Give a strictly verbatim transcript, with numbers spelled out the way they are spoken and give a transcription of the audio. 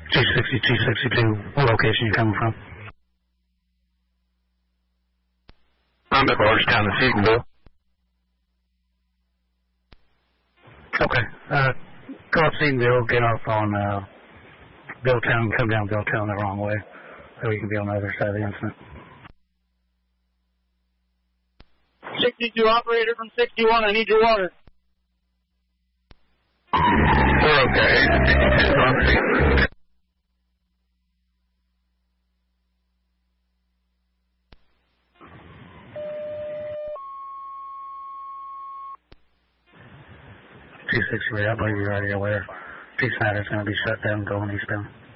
two sixty, two sixty-two, what location you coming from? I'm at Bardstown and Seatonville. Okay. Uh, go up Seatonville, get off on uh, Billtown, come down Billtown the wrong way, so we can be on the other side of the incident. sixty-two operator from sixty-one, I need your water. We're okay. two sixty-three, I believe you're already aware. Peace Matter's going to be shut down going eastbound.